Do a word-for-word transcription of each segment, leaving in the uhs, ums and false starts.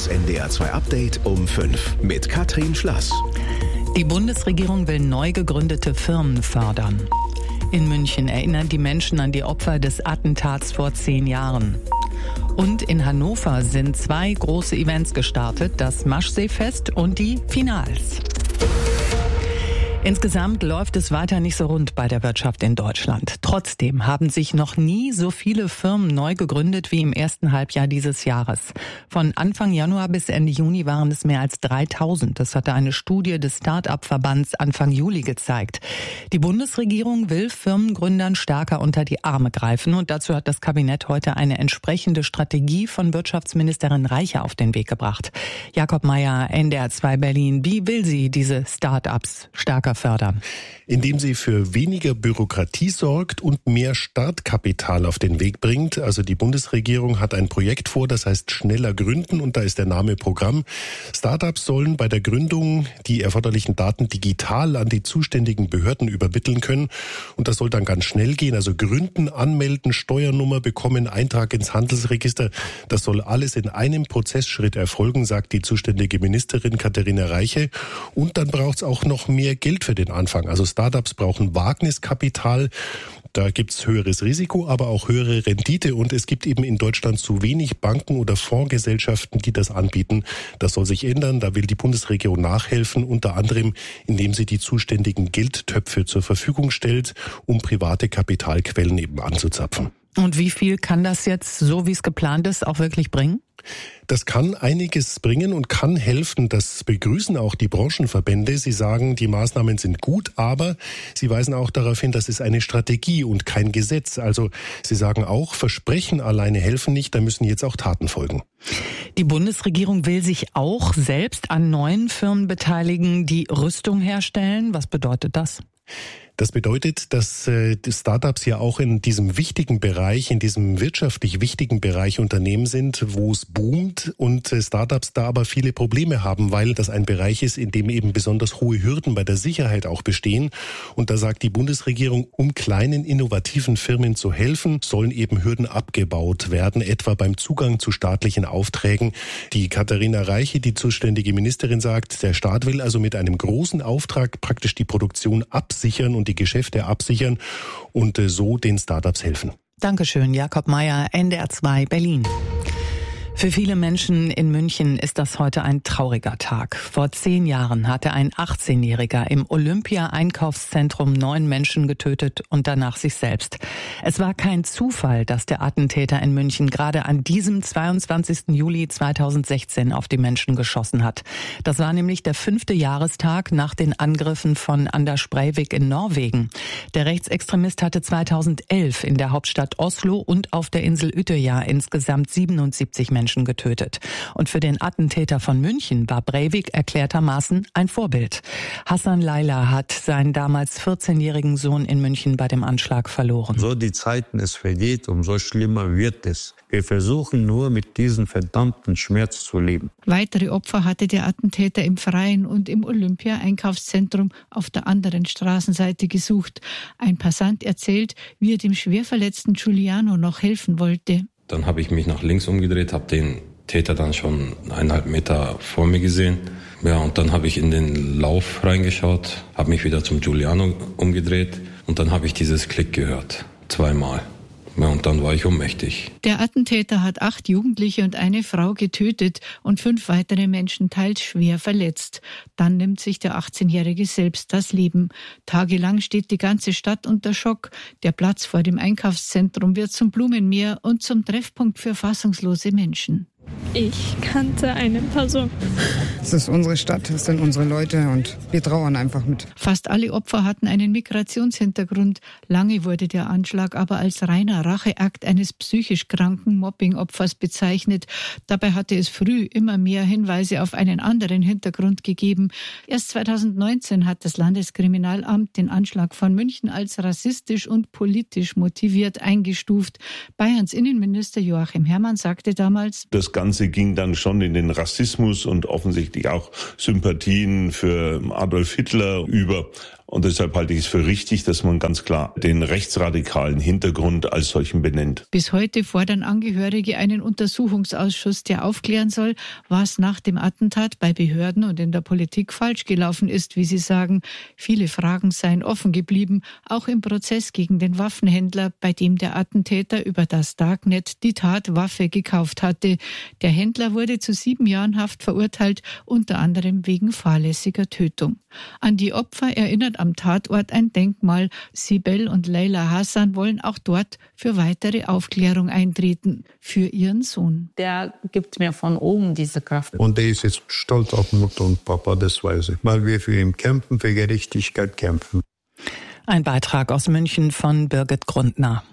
Das N D R zwei Update um fünf mit Katrin Schlass. Die Bundesregierung will neu gegründete Firmen fördern. In München erinnern die Menschen an die Opfer des Attentats vor zehn Jahren. Und in Hannover sind zwei große Events gestartet, das Maschseefest und die Finals. Insgesamt läuft es weiter nicht so rund bei der Wirtschaft in Deutschland. Trotzdem haben sich noch nie so viele Firmen neu gegründet wie im ersten Halbjahr dieses Jahres. Von Anfang Januar bis Ende Juni waren es mehr als dreitausend. Das hatte eine Studie des Start-up-Verbands Anfang Juli gezeigt. Die Bundesregierung will Firmengründern stärker unter die Arme greifen. Und dazu hat das Kabinett heute eine entsprechende Strategie von Wirtschaftsministerin Reiche auf den Weg gebracht. Jakob Meier, N D R zwei Berlin. Wie will sie diese Start-ups stärker fördern? Indem sie für weniger Bürokratie sorgt und mehr Startkapital auf den Weg bringt. Also die Bundesregierung hat ein Projekt vor, das heißt schneller gründen, und da ist der Name Programm. Startups sollen bei der Gründung die erforderlichen Daten digital an die zuständigen Behörden übermitteln können, und das soll dann ganz schnell gehen. Also gründen, anmelden, Steuernummer bekommen, Eintrag ins Handelsregister, das soll alles in einem Prozessschritt erfolgen, sagt die zuständige Ministerin Katharina Reiche. Und dann braucht es auch noch mehr Geld für den Anfang. Also Startups brauchen Wagniskapital. Da gibt's höheres Risiko, aber auch höhere Rendite. Und es gibt eben in Deutschland zu wenig Banken oder Fondsgesellschaften, die das anbieten. Das soll sich ändern. Da will die Bundesregierung nachhelfen, unter anderem, indem sie die zuständigen Geldtöpfe zur Verfügung stellt, um private Kapitalquellen eben anzuzapfen. Und wie viel kann das jetzt, so wie es geplant ist, auch wirklich bringen? Das kann einiges bringen und kann helfen. Das begrüßen auch die Branchenverbände. Sie sagen, die Maßnahmen sind gut, aber sie weisen auch darauf hin, das ist eine Strategie und kein Gesetz. Also sie sagen auch, Versprechen alleine helfen nicht, da müssen jetzt auch Taten folgen. Die Bundesregierung will sich auch selbst an neuen Firmen beteiligen, die Rüstung herstellen. Was bedeutet das? Das bedeutet, dass äh, die Startups ja auch in diesem wichtigen Bereich, in diesem wirtschaftlich wichtigen Bereich Unternehmen sind, wo es boomt, und äh, Startups da aber viele Probleme haben, weil das ein Bereich ist, in dem eben besonders hohe Hürden bei der Sicherheit auch bestehen. Und da sagt die Bundesregierung, um kleinen innovativen Firmen zu helfen, sollen eben Hürden abgebaut werden, etwa beim Zugang zu staatlichen Aufträgen. Die Katharina Reiche, die zuständige Ministerin, sagt, der Staat will also mit einem großen Auftrag praktisch die Produktion absichern und die Geschäfte absichern und so den Startups helfen. Dankeschön, Jakob Meier, N D R zwei Berlin. Für viele Menschen in München ist das heute ein trauriger Tag. Vor zehn Jahren hatte ein achtzehnjähriger im Olympia-Einkaufszentrum neun Menschen getötet und danach sich selbst. Es war kein Zufall, dass der Attentäter in München gerade an diesem zweiundzwanzigsten Juli zweitausendsechzehn auf die Menschen geschossen hat. Das war nämlich der fünfte Jahrestag nach den Angriffen von Anders Breivik in Norwegen. Der Rechtsextremist hatte zweitausendelf in der Hauptstadt Oslo und auf der Insel Utøya insgesamt siebenundsiebzig Menschen getötet. Und für den Attentäter von München war Breivik erklärtermaßen ein Vorbild. Hassan Laila hat seinen damals vierzehnjährigen Sohn in München bei dem Anschlag verloren. So die Zeiten es vergeht, umso schlimmer wird es. Wir versuchen nur, mit diesem verdammten Schmerz zu leben. Weitere Opfer hatte der Attentäter im Freien und im Olympia-Einkaufszentrum auf der anderen Straßenseite gesucht. Ein Passant erzählt, wie er dem schwerverletzten Giuliano noch helfen wollte. Dann habe ich mich nach links umgedreht, habe den Täter dann schon eineinhalb Meter vor mir gesehen. Ja, und dann habe ich in den Lauf reingeschaut, habe mich wieder zum Giuliano umgedreht und dann habe ich dieses Klick gehört, zweimal. Ja, und dann war ich ohnmächtig. Der Attentäter hat acht Jugendliche und eine Frau getötet und fünf weitere Menschen teils schwer verletzt. Dann nimmt sich der achtzehnjährige selbst das Leben. Tagelang steht die ganze Stadt unter Schock. Der Platz vor dem Einkaufszentrum wird zum Blumenmeer und zum Treffpunkt für fassungslose Menschen. Ich kannte eine Person. Es ist unsere Stadt, es sind unsere Leute und wir trauern einfach mit. Fast alle Opfer hatten einen Migrationshintergrund. Lange wurde der Anschlag aber als reiner Racheakt eines psychisch kranken Mobbing-Opfers bezeichnet. Dabei hatte es früh immer mehr Hinweise auf einen anderen Hintergrund gegeben. Erst zweitausendneunzehn hat das Landeskriminalamt den Anschlag von München als rassistisch und politisch motiviert eingestuft. Bayerns Innenminister Joachim Herrmann sagte damals: Das Ganze ging dann schon in den Rassismus und offensichtlich auch Sympathien für Adolf Hitler über. Und deshalb halte ich es für richtig, dass man ganz klar den rechtsradikalen Hintergrund als solchen benennt. Bis heute fordern Angehörige einen Untersuchungsausschuss, der aufklären soll, was nach dem Attentat bei Behörden und in der Politik falsch gelaufen ist, wie sie sagen. Viele Fragen seien offen geblieben, auch im Prozess gegen den Waffenhändler, bei dem der Attentäter über das Darknet die Tatwaffe gekauft hatte. Der Händler wurde zu sieben Jahren Haft verurteilt, unter anderem wegen fahrlässiger Tötung. An die Opfer erinnert am Tatort ein Denkmal. Sibel und Leila Hassan wollen auch dort für weitere Aufklärung eintreten. Für ihren Sohn. Der gibt mir von oben diese Kraft. Und er ist jetzt stolz auf Mutter und Papa, das weiß ich. Weil wir für ihn kämpfen, für Gerechtigkeit kämpfen. Ein Beitrag aus München von Birgit Grundner.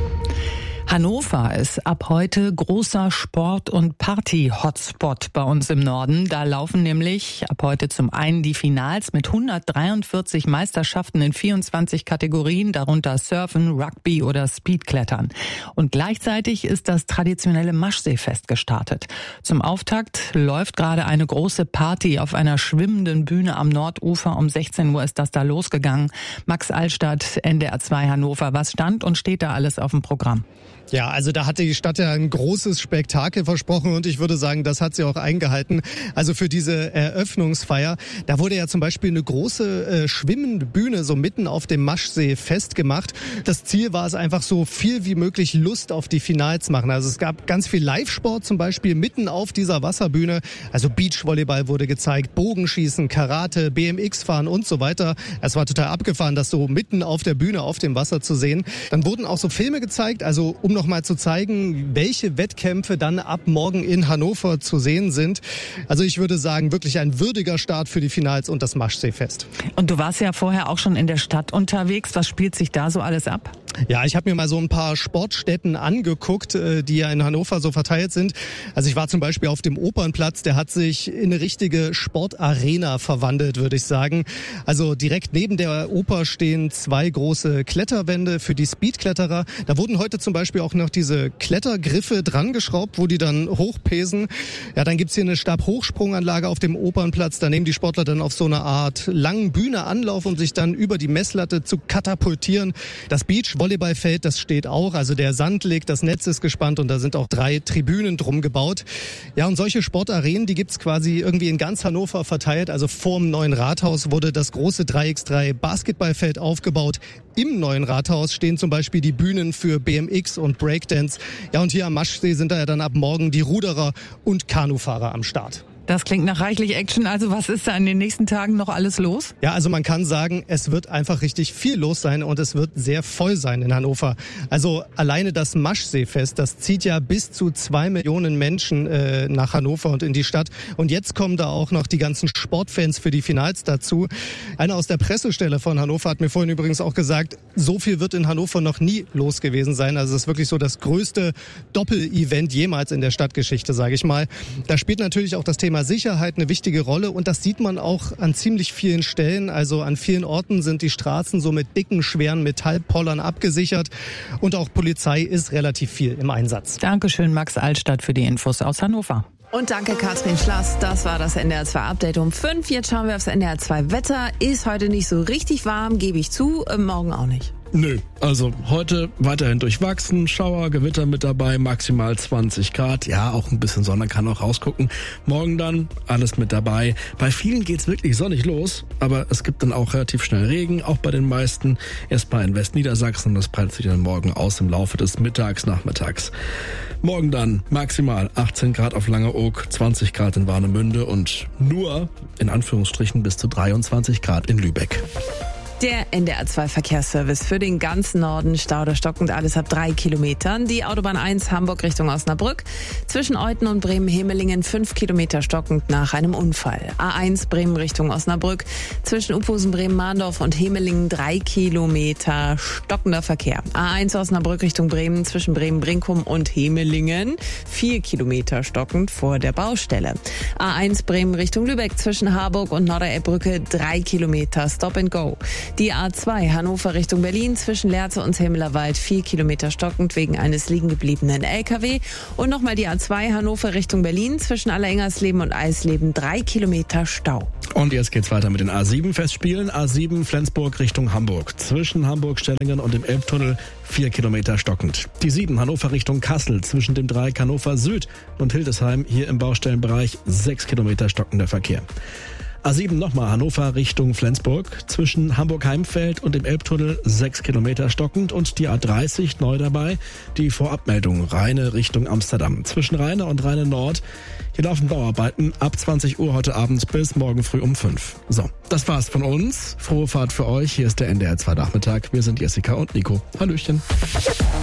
Hannover ist ab heute großer Sport- und Party-Hotspot bei uns im Norden. Da laufen nämlich ab heute zum einen die Finals mit hundertdreiundvierzig Meisterschaften in vierundzwanzig Kategorien, darunter Surfen, Rugby oder Speedklettern. Und gleichzeitig ist das traditionelle Maschseefest gestartet. Zum Auftakt läuft gerade eine große Party auf einer schwimmenden Bühne am Nordufer. Um sechzehn Uhr ist das da losgegangen. Max Altstadt, N D R zwei Hannover. Was stand und steht da alles auf dem Programm? Ja, also da hat die Stadt ja ein großes Spektakel versprochen und ich würde sagen, das hat sie auch eingehalten. Also für diese Eröffnungsfeier, da wurde ja zum Beispiel eine große äh, schwimmende Bühne so mitten auf dem Maschsee festgemacht. Das Ziel war es einfach, so viel wie möglich Lust auf die Finals machen. Also es gab ganz viel Live-Sport zum Beispiel mitten auf dieser Wasserbühne. Also Beachvolleyball wurde gezeigt, Bogenschießen, Karate, B M X-Fahren und so weiter. Es war total abgefahren, das so mitten auf der Bühne auf dem Wasser zu sehen. Dann wurden auch so Filme gezeigt, also um noch mal zu zeigen, welche Wettkämpfe dann ab morgen in Hannover zu sehen sind. Also ich würde sagen, wirklich ein würdiger Start für die Finals und das Maschseefest. Und du warst ja vorher auch schon in der Stadt unterwegs. Was spielt sich da so alles ab? Ja, ich habe mir mal so ein paar Sportstätten angeguckt, die ja in Hannover so verteilt sind. Also ich war zum Beispiel auf dem Opernplatz, der hat sich in eine richtige Sportarena verwandelt, würde ich sagen. Also direkt neben der Oper stehen zwei große Kletterwände für die Speedkletterer. Da wurden heute zum Beispiel auch noch diese Klettergriffe dran geschraubt, wo die dann hochpesen. Ja, dann gibt's hier eine Stabhochsprunganlage auf dem Opernplatz. Da nehmen die Sportler dann auf so eine Art langen Bühne Anlauf, um sich dann über die Messlatte zu katapultieren. Das Beachvolleyballfeld, das steht auch. Also der Sand liegt, das Netz ist gespannt und da sind auch drei Tribünen drum gebaut. Ja, und solche Sportarenen, die gibt's quasi irgendwie in ganz Hannover verteilt. Also vorm neuen Rathaus wurde das große drei gegen drei Basketballfeld aufgebaut. Im neuen Rathaus stehen zum Beispiel die Bühnen für B M X und Breakdance. Ja, und hier am Maschsee sind da ja dann ab morgen die Ruderer und Kanufahrer am Start. Das klingt nach reichlich Action. Also was ist da in den nächsten Tagen noch alles los? Ja, also man kann sagen, es wird einfach richtig viel los sein und es wird sehr voll sein in Hannover. Also alleine das Maschseefest, das zieht ja bis zu zwei Millionen Menschen äh, nach Hannover und in die Stadt. Und jetzt kommen da auch noch die ganzen Sportfans für die Finals dazu. Einer aus der Pressestelle von Hannover hat mir vorhin übrigens auch gesagt, so viel wird in Hannover noch nie los gewesen sein. Also es ist wirklich so das größte Doppel-Event jemals in der Stadtgeschichte, sage ich mal. Da spielt natürlich auch das Thema Sicherheit eine wichtige Rolle und das sieht man auch an ziemlich vielen Stellen. Also an vielen Orten sind die Straßen so mit dicken, schweren Metallpollern abgesichert und auch Polizei ist relativ viel im Einsatz. Dankeschön, Max Altstadt, für die Infos aus Hannover. Und danke, Katrin Schlass. Das war das N D R zwei Update um fünf. Jetzt schauen wir aufs N D R zwei Wetter. Ist heute nicht so richtig warm, gebe ich zu. Morgen auch nicht. Nö, also heute weiterhin durchwachsen, Schauer, Gewitter mit dabei, maximal zwanzig Grad. Ja, auch ein bisschen Sonne kann auch rausgucken. Morgen dann alles mit dabei. Bei vielen geht's wirklich sonnig los, aber es gibt dann auch relativ schnell Regen, auch bei den meisten. Erstmal in Westniedersachsen und das breitet sich dann morgen aus im Laufe des Mittags, Nachmittags. Morgen dann maximal achtzehn Grad auf Langeoog, zwanzig Grad in Warnemünde und nur in Anführungsstrichen bis zu dreiundzwanzig Grad in Lübeck. Der N D R zwei Verkehrsservice für den ganzen Norden, Stau oder stockend, alles ab drei Kilometern. Die Autobahn eins Hamburg Richtung Osnabrück. Zwischen Euten und Bremen-Hemelingen fünf Kilometer stockend nach einem Unfall. A eins Bremen Richtung Osnabrück. Zwischen Uphusen, Bremen-Mahndorf und Hemelingen drei Kilometer stockender Verkehr. A eins Osnabrück Richtung Bremen. Zwischen Bremen-Brinkum und Hemelingen vier Kilometer stockend vor der Baustelle. A eins Bremen Richtung Lübeck. Zwischen Harburg und Norderelbbrücke drei Kilometer Stop and Go. Die A zwei Hannover Richtung Berlin zwischen Lehrte und Hemmelerwald vier Kilometer stockend wegen eines liegengebliebenen L K W. Und nochmal die A zwei Hannover Richtung Berlin zwischen Allerengersleben und Eisleben drei Kilometer Stau. Und jetzt geht's weiter mit den A sieben Festspielen. A sieben Flensburg Richtung Hamburg. Zwischen Hamburg-Stellingen und dem Elbtunnel vier Kilometer stockend. Die sieben Hannover Richtung Kassel. Zwischen dem Dreieck Hannover Süd und Hildesheim hier im Baustellenbereich sechs Kilometer stockender Verkehr. A sieben nochmal Hannover Richtung Flensburg. Zwischen Hamburg-Heimfeld und dem Elbtunnel sechs Kilometer stockend. Und die A dreißig neu dabei, die Vorabmeldung Rheine Richtung Amsterdam. Zwischen Rheine und Rheine Nord. Hier laufen Bauarbeiten ab zwanzig Uhr heute Abend bis morgen früh um fünf. So, das war's von uns. Frohe Fahrt für euch. Hier ist der N D R zwei Nachmittag. Wir sind Jessica und Nico. Hallöchen.